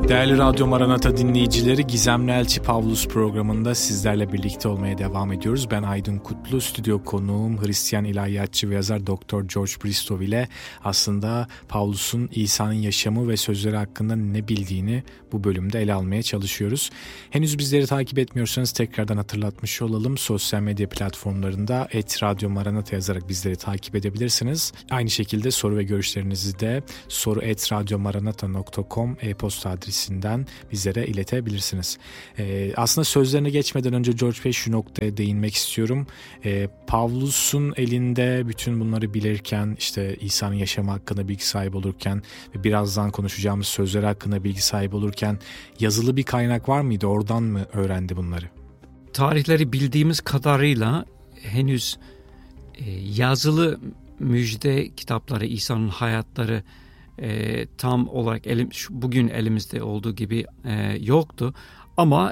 Değerli Radyo Maranata dinleyicileri, Gizemli Elçi Pavlus programında sizlerle birlikte olmaya devam ediyoruz. Ben Aydın Kutlu, stüdyo konuğum Hristiyan ilahiyatçı ve yazar Dr. George Bristow ile aslında Pavlus'un İsa'nın yaşamı ve sözleri hakkında ne bildiğini bu bölümde ele almaya çalışıyoruz. Henüz bizleri takip etmiyorsanız tekrardan hatırlatmış olalım. Sosyal medya platformlarında @Radyo Maranata yazarak bizleri takip edebilirsiniz. Aynı şekilde soru ve görüşlerinizi de soru@radyomaranata.com e-posta adresinden bizlere iletebilirsiniz. Aslında sözlerine geçmeden önce George Bey şu noktaya değinmek istiyorum. Pavlus'un elinde bütün bunları bilirken, işte İsa'nın yaşamı hakkında bilgi sahibi olurken ve birazdan konuşacağımız sözler hakkında bilgi sahibi olurken yazılı bir kaynak var mıydı? Oradan mı öğrendi bunları? Tarihleri bildiğimiz kadarıyla henüz yazılı müjde kitapları, İsa'nın hayatları tam olarak bugün elimizde olduğu gibi yoktu. Ama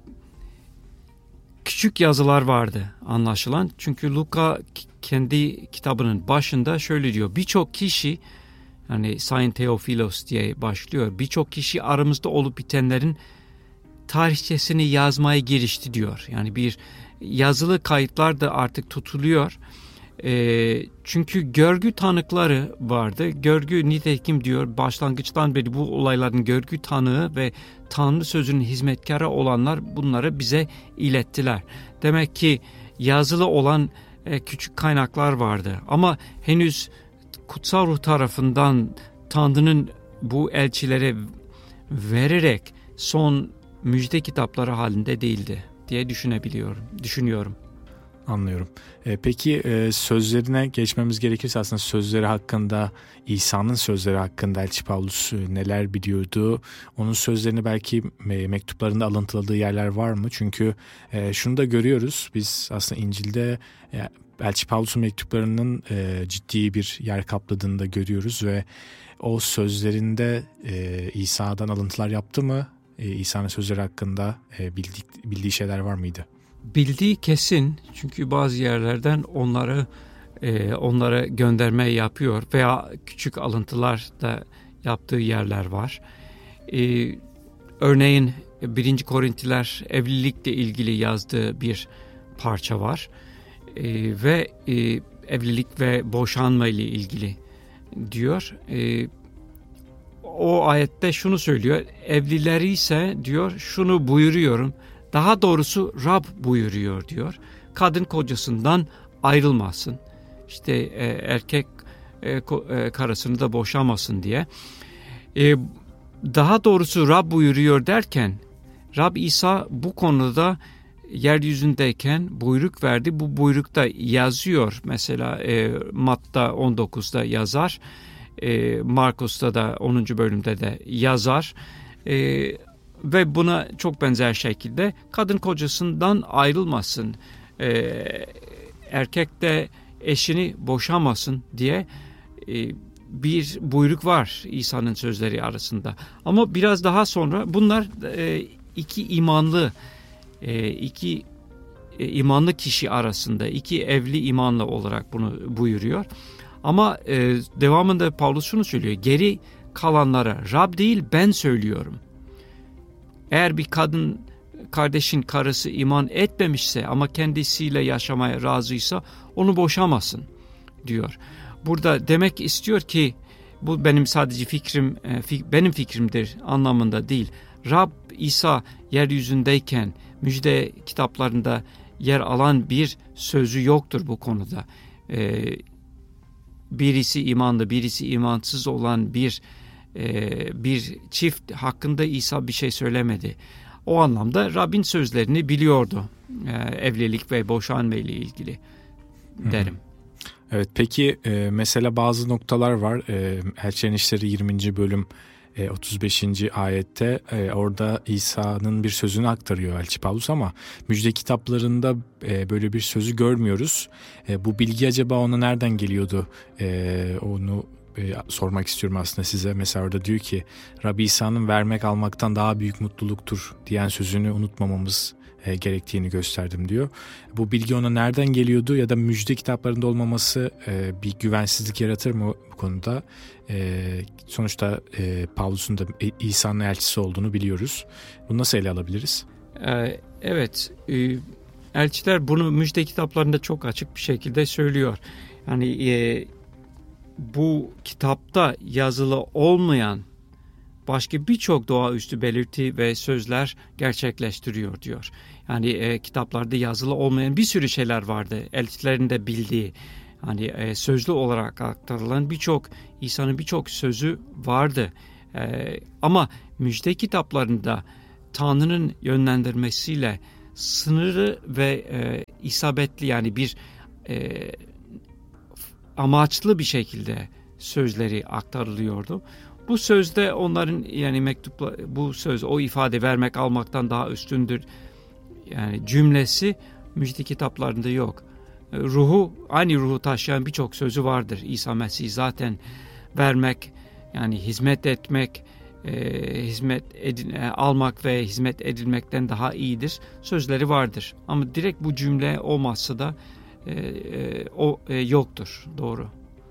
küçük yazılar vardı anlaşılan. Çünkü Luka kendi kitabının başında şöyle diyor. Birçok kişi, hani Sayın Theophilos diye başlıyor. Birçok kişi aramızda olup bitenlerin tarihçesini yazmaya girişti diyor. Yani bir yazılı kayıtlar da artık tutuluyor. Çünkü görgü tanıkları vardı. Görgü nitekim diyor başlangıçtan beri bu olayların görgü tanığı ve Tanrı sözünün hizmetkarı olanlar bunları bize ilettiler. Demek ki yazılı olan küçük kaynaklar vardı. Ama henüz kutsal ruh tarafından Tanrı'nın bu elçilere vererek son müjde kitapları halinde değildi diye düşünüyorum. Anlıyorum. Peki sözlerine geçmemiz gerekirse aslında sözleri hakkında, İsa'nın sözleri hakkında Elçi Pavlus neler biliyordu? Onun sözlerini belki mektuplarında alıntıladığı yerler var mı? Çünkü şunu da görüyoruz. Biz aslında İncil'de Elçi Pavlus'un mektuplarının ciddi bir yer kapladığını da görüyoruz ve o sözlerinde İsa'dan alıntılar yaptı mı? İsa'nın sözleri hakkında bildiği şeyler var mıydı? Bildiği kesin, çünkü bazı yerlerden onlara gönderme yapıyor veya küçük alıntılar da yaptığı yerler var. Örneğin 1. Korintiler evlilikle ilgili yazdığı bir parça var ve evlilik ve boşanma ile ilgili diyor. O ayette şunu söylüyor, evlileri ise diyor şunu buyuruyorum. Daha doğrusu Rab buyuruyor diyor. Kadın kocasından ayrılmasın. İşte erkek karısını da boşamasın diye. Daha doğrusu Rab buyuruyor derken Rab İsa bu konuda yeryüzündeyken buyruk verdi. Bu buyrukta yazıyor. Mesela Matta 19'da yazar. Markus'ta da 10. bölümde de yazar. Ve buna çok benzer şekilde kadın kocasından ayrılmasın, erkek de eşini boşamasın diye bir buyruk var İsa'nın sözleri arasında. Ama biraz daha sonra bunlar iki imanlı kişi arasında, iki evli imanlı olarak bunu buyuruyor. Ama devamında Pavlus şunu söylüyor, geri kalanlara Rab değil ben söylüyorum. Eğer bir kadın kardeşin karısı iman etmemişse ama kendisiyle yaşamaya razıysa onu boşamasın diyor. Burada demek istiyor ki bu benim sadece benim fikrimdir anlamında değil. Rab İsa yeryüzündeyken müjde kitaplarında yer alan bir sözü yoktur bu konuda. Birisi imanlı, birisi imansız olan bir çift hakkında İsa bir şey söylemedi. O anlamda Rabbin sözlerini biliyordu. Evlilik ve boşanma ile ilgili derim. Evet, peki mesela bazı noktalar var. Elçilerin İşleri 20. bölüm 35. ayette orada İsa'nın bir sözünü aktarıyor Elçi Pavlus ama müjde kitaplarında böyle bir sözü görmüyoruz. Bu bilgi acaba ona nereden geliyordu? Onu sormak istiyorum aslında size. Mesela orada diyor ki Rabbi İsa'nın vermek almaktan daha büyük mutluluktur diyen sözünü unutmamamız gerektiğini gösterdim diyor. Bu bilgi ona nereden geliyordu ya da müjde kitaplarında olmaması bir güvensizlik yaratır mı bu konuda? Sonuçta Pavlus'un da İsa'nın elçisi olduğunu biliyoruz. Bunu nasıl ele alabiliriz? Evet, elçiler bunu müjde kitaplarında çok açık bir şekilde söylüyor. Yani bu kitapta yazılı olmayan başka birçok doğaüstü belirti ve sözler gerçekleştiriyor diyor. Yani kitaplarda yazılı olmayan bir sürü şeyler vardı. Elçilerin de bildiği, hani sözlü olarak aktarılan İsa'nın birçok sözü vardı. Ama müjde kitaplarında Tanrı'nın yönlendirmesiyle sınırlı ve isabetli, yani bir amaçlı bir şekilde sözleri aktarılıyordu. Bu sözde onların, yani mektupla, bu söz, o ifade vermek almaktan daha üstündür. Yani cümlesi müjde kitaplarında yok. Aynı ruhu taşıyan birçok sözü vardır. İsa Mesih zaten vermek, yani hizmet etmek, almak ve hizmet edilmekten daha iyidir sözleri vardır. Ama direkt bu cümle olmazsa da yoktur, doğru.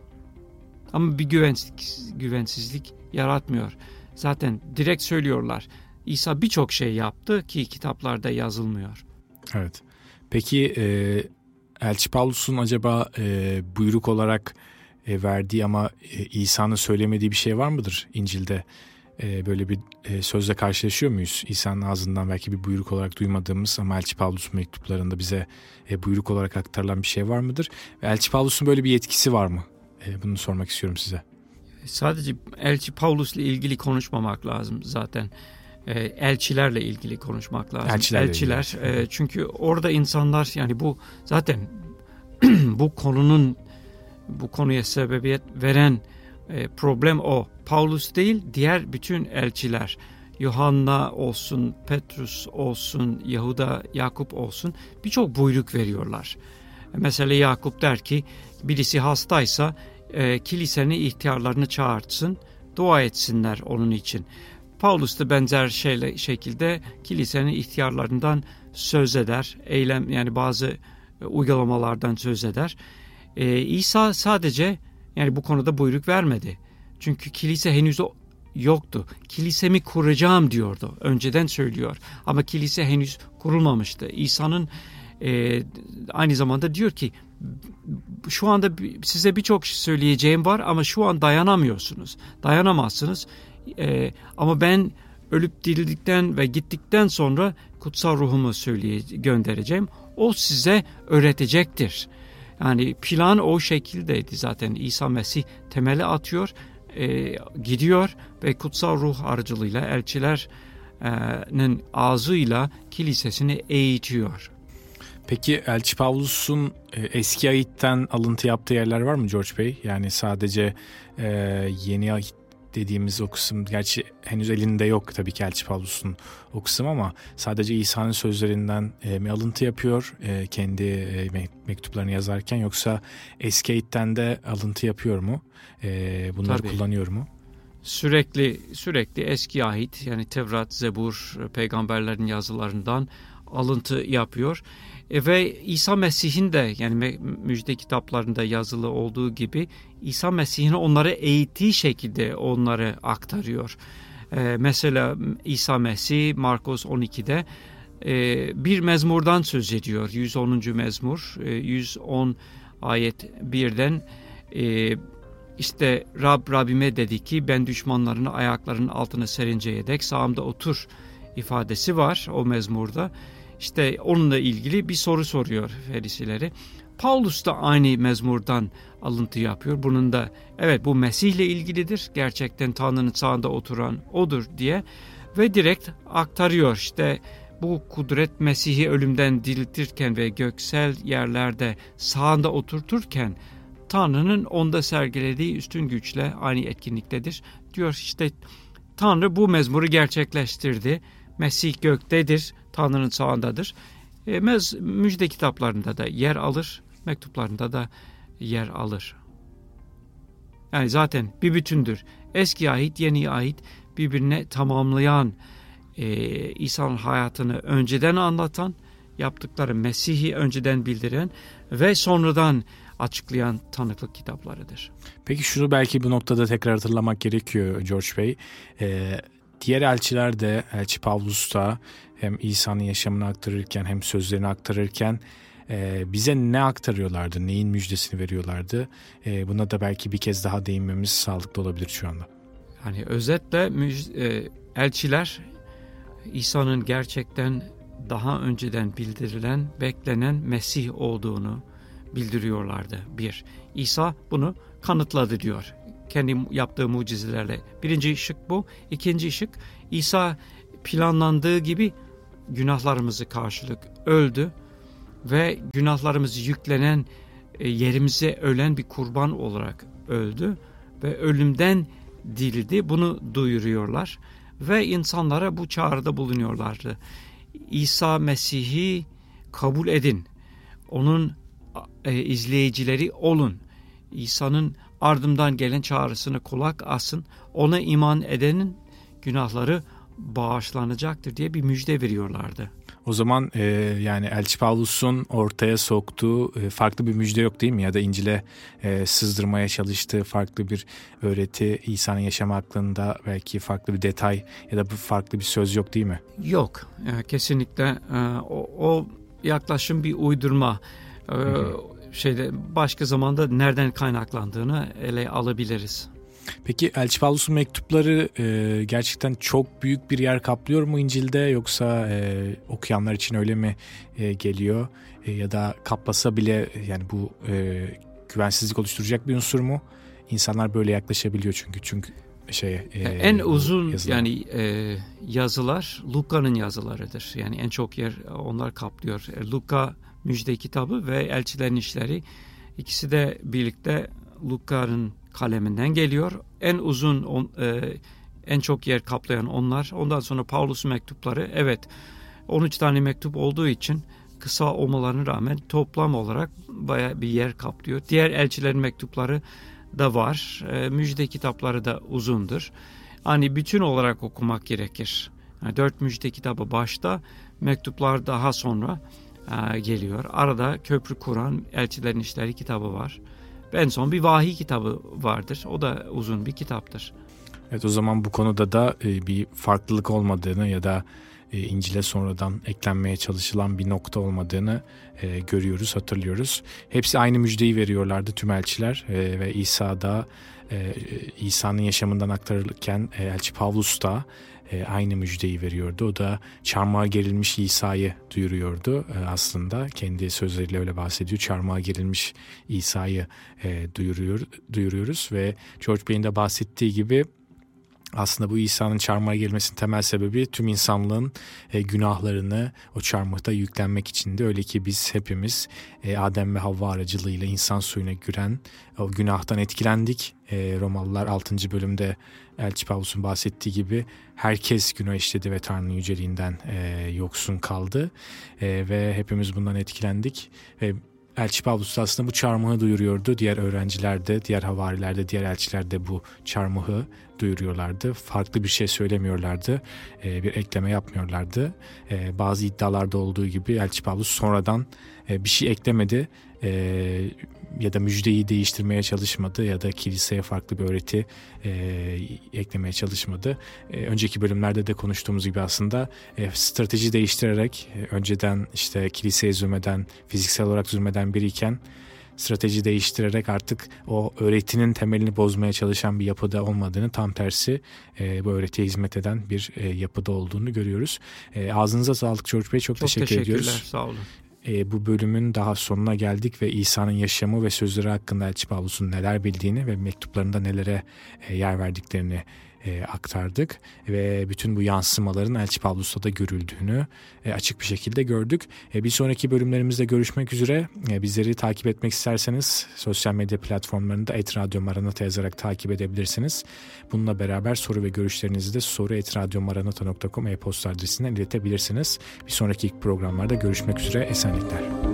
Ama bir güvensizlik yaratmıyor. Zaten direkt söylüyorlar. İsa birçok şey yaptı ki kitaplarda yazılmıyor. Evet. Peki Elçi Pavlus'un acaba buyruk olarak verdiği ama İsa'nın söylemediği bir şey var mıdır İncil'de? Böyle bir sözle karşılaşıyor muyuz? İsa'nın ağzından belki bir buyruk olarak duymadığımız ama Elçi Pavlus'un mektuplarında bize buyruk olarak aktarılan bir şey var mıdır? Ve Elçi Pavlus'un böyle bir yetkisi var mı? Bunu sormak istiyorum size. Sadece Elçi Pavlus'la ilgili konuşmamak lazım zaten. Elçilerle ilgili konuşmak lazım. Elçiler çünkü orada insanlar, yani bu zaten bu konuya sebebiyet veren problem o. Paulus değil, diğer bütün elçiler, Yuhanna olsun, Petrus olsun, Yahuda, Yakup olsun, birçok buyruk veriyorlar. Mesela Yakup der ki, birisi hastaysa kilisenin ihtiyarlarını çağırtsın, dua etsinler onun için. Paulus da benzer şekilde kilisenin ihtiyarlarından söz eder, yani bazı uygulamalardan söz eder. İsa sadece, yani bu konuda buyruk vermedi. Çünkü kilise henüz yoktu. Kilisemi kuracağım diyordu. Önceden söylüyor. Ama kilise henüz kurulmamıştı. İsa'nın aynı zamanda diyor ki, şu anda size birçok şey söyleyeceğim var ama şu an dayanamıyorsunuz. Dayanamazsınız. Ama ben ölüp dirildikten ve gittikten sonra kutsal ruhumu göndereceğim. O size öğretecektir. Yani plan o şekildeydi zaten. İsa Mesih temeli atıyor, gidiyor ve kutsal ruh aracılığıyla elçilerin ağzıyla kilisesini eğitiyor. Peki Elçi Pavlus'un eski ayitten alıntı yaptığı yerler var mı George Bey? Yani sadece yeni ayet dediğimiz o kısım, gerçi henüz elinde yok tabii ki Elçi Pavlus'un o kısım, ama sadece İsa'nın sözlerinden mi alıntı yapıyor kendi mektuplarını yazarken, yoksa eski ayetten de alıntı yapıyor mu? Bunları tabii kullanıyor mu? Sürekli eski ayet, yani Tevrat, Zebur, peygamberlerin yazılarından alıntı yapıyor. Ve İsa Mesih'in de, yani müjde kitaplarında yazılı olduğu gibi, İsa Mesih'in onları eğittiği şekilde onları aktarıyor. Mesela İsa Mesih Markos 12'de bir mezmurdan söz ediyor. 110. mezmur, 110 ayet 1'den işte Rabbime dedi ki, ben düşmanlarını ayaklarının altına serinceye dek sağımda otur ifadesi var o mezmurda. İşte onunla ilgili bir soru soruyor Farisilere. Paulus da aynı mezmurdan alıntı yapıyor. Bunun da evet, bu Mesih'le ilgilidir. Gerçekten Tanrı'nın sağında oturan odur diye ve direkt aktarıyor. İşte bu kudret Mesih'i ölümden diriltirken ve göksel yerlerde sağında oturturken Tanrı'nın onda sergilediği üstün güçle aynı etkinliktedir diyor. İşte Tanrı bu mezmuru gerçekleştirdi. Mesih göktedir, Tanrı'nın sağındadır. Müjde kitaplarında da yer alır, mektuplarında da yer alır. Yani zaten bir bütündür. Eski ayet, yeni ayet birbirine tamamlayan İsa'nın hayatını önceden anlatan, yaptıkları Mesih'i önceden bildiren ve sonradan açıklayan tanıklık kitaplarıdır. Peki şunu belki bu noktada tekrar hatırlamak gerekiyor George Bey. Diğer elçiler de, elçi Pavlus da hem İsa'nın yaşamını aktarırken hem sözlerini aktarırken bize ne aktarıyorlardı, neyin müjdesini veriyorlardı? Buna da belki bir kez daha değinmemiz sağlıklı olabilir şu anda. Hani özetle elçiler İsa'nın gerçekten daha önceden bildirilen, beklenen Mesih olduğunu bildiriyorlardı. Bir, İsa bunu kanıtladı diyor. Kendi yaptığı mucizelerle. Birinci şık bu. İkinci şık, İsa planlandığı gibi günahlarımızı karşılık öldü ve günahlarımızı yüklenen, yerimize ölen bir kurban olarak öldü ve ölümden dirildi. Bunu duyuruyorlar ve insanlara bu çağrıda bulunuyorlardı. İsa Mesih'i kabul edin. Onun izleyicileri olun. İsa'nın ardından gelen çağrısına kulak asın. Ona iman edenin günahları bağışlanacaktır diye bir müjde veriyorlardı. O zaman yani elçi Pavlus'un ortaya soktuğu farklı bir müjde yok değil mi? Ya da İncil'e sızdırmaya çalıştığı farklı bir öğreti, İsa'nın yaşamı hakkında belki farklı bir detay ya da farklı bir söz yok değil mi? Yok. Kesinlikle o yaklaşım bir uydurma. Başka zamanda nereden kaynaklandığını ele alabiliriz. Peki elçi Pavlus'un mektupları gerçekten çok büyük bir yer kaplıyor mu İncil'de, yoksa okuyanlar için öyle mi geliyor? Ya da kaplasa bile yani bu güvensizlik oluşturacak bir unsur mu? İnsanlar böyle yaklaşabiliyor çünkü en uzun yazılar. Yani yazılar Luka'nın yazılarıdır. Yani en çok yer onlar kaplıyor. Luka müjde kitabı ve elçilerin işleri, ikisi de birlikte Luka'nın kaleminden geliyor. En uzun, en çok yer kaplayan onlar. Ondan sonra Pavlus'un mektupları, evet 13 tane mektup olduğu için kısa olmalarına rağmen toplam olarak bayağı bir yer kaplıyor. Diğer elçilerin mektupları da var. Müjde kitapları da uzundur. Hani bütün olarak okumak gerekir. Yani 4 müjde kitabı başta, mektuplar daha sonra geliyor. Arada köprü kuran elçilerin işleri kitabı var. En son bir vahiy kitabı vardır. O da uzun bir kitaptır. Evet, o zaman bu konuda da bir farklılık olmadığını ya da İncil'e sonradan eklenmeye çalışılan bir nokta olmadığını görüyoruz, hatırlıyoruz. Hepsi aynı müjdeyi veriyorlardı tüm elçiler ve İsa'nın yaşamından aktarılırken elçi Pavlus da aynı müjdeyi veriyordu. O da çarmıha gerilmiş İsa'yı duyuruyordu aslında. Kendi sözleriyle öyle bahsediyor. Çarmıha gerilmiş İsa'yı duyuruyoruz ve George Bey'in de bahsettiği gibi aslında bu İsa'nın çarmıha gerilmesinin temel sebebi tüm insanlığın günahlarını o çarmıhta yüklenmek içindi. Öyle ki biz hepimiz Adem ve Havva aracılığıyla insan soyuna giren o günahtan etkilendik. Romalılar 6. bölümde elçi Pavlus'un bahsettiği gibi herkes günah işledi ve Tanrı'nın yüceliğinden yoksun kaldı. Ve hepimiz bundan etkilendik. Ve elçi Pavlus aslında bu çarmıhı duyuruyordu. Diğer öğrenciler de, diğer havariler de, diğer elçiler de bu çarmıhı duyuruyorlardı. Farklı bir şey söylemiyorlardı. Bir ekleme yapmıyorlardı. Bazı iddialarda olduğu gibi elçi Pavlus sonradan bir şey eklemedi. Ya da müjdeyi değiştirmeye çalışmadı ya da kiliseye farklı bir öğreti eklemeye çalışmadı. Önceki bölümlerde de konuştuğumuz gibi aslında strateji değiştirerek önceden işte kiliseye zulmeden, fiziksel olarak zulmeden biriyken strateji değiştirerek artık o öğretinin temelini bozmaya çalışan bir yapıda olmadığını, tam tersi bu öğretiye hizmet eden bir yapıda olduğunu görüyoruz. Ağzınıza sağlık George Bey, çok teşekkür ediyoruz. Çok teşekkürler, sağ olun. Bu bölümün daha sonuna geldik ve İsa'nın yaşamı ve sözleri hakkında elçi Pavlus'un neler bildiğini ve mektuplarında nelere yer verdiklerini aktardık ve bütün bu yansımaların elçi Pavlus'ta da görüldüğünü açık bir şekilde gördük. Bir sonraki bölümlerimizde görüşmek üzere. Bizleri takip etmek isterseniz sosyal medya platformlarında @radyo maranata yazarak takip edebilirsiniz. Bununla beraber soru ve görüşlerinizi de soru@radyomaranata.com e-posta adresinden iletebilirsiniz. Bir sonraki programlarda görüşmek üzere. Esenlikler.